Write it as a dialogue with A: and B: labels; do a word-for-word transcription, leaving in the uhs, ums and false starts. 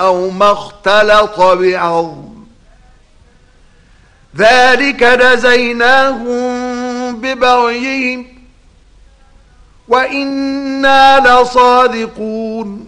A: أو ما اختلط بعظم، ذلك جزيناهم ببغيهم وإنا لصادقون.